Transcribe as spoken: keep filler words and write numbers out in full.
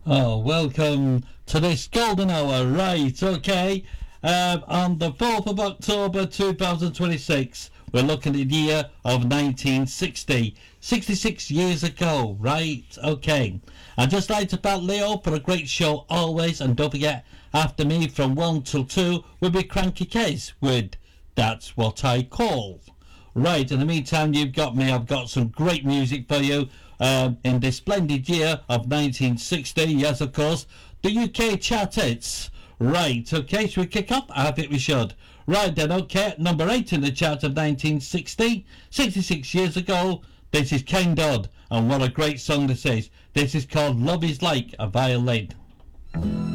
Oh, welcome to this golden hour, right, okay. Um, on the fourth of October two thousand twenty-six, we're looking at the year of nineteen sixty. sixty-six years ago, right, okay. I'd just like to thank Leo for a great show always, and don't forget, after me from one till two will be Cranky Case with That's What I Call. Right, in the meantime, you've got me. I've got some great music for you um, in this splendid year of nineteen sixty. Yes, of course, the U K chart hits. Right, okay, should we kick off? I think we should. Right then, okay, number eight in the chart of nineteen sixty, sixty-six years ago, this is Ken Dodd, and what a great song this is. This is called Love Is Like a Violin.